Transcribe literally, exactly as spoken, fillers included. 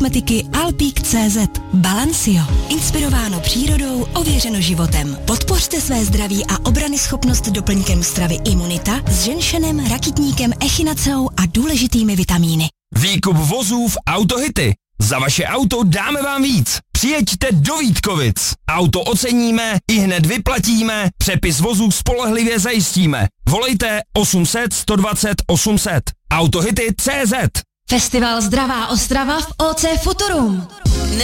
kosmetiky Alpík tečka cé zet. Balancio. Inspirováno přírodou, ověřeno životem. Podpořte své zdraví a obranyschopnost doplňkem stravy Imunita s ženšenem, rakitníkem, echinaceou a důležitými vitamíny. Výkup vozů v Autohity. Za vaše auto dáme vám víc. Přijeďte do Vítkovic. Auto oceníme, i hned vyplatíme, přepis vozů spolehlivě zajistíme. Volejte osm set, sto dvacet, osm set. Autohity tečka cé zet. Festival Zdravá Ostrava v ó cé Futurum.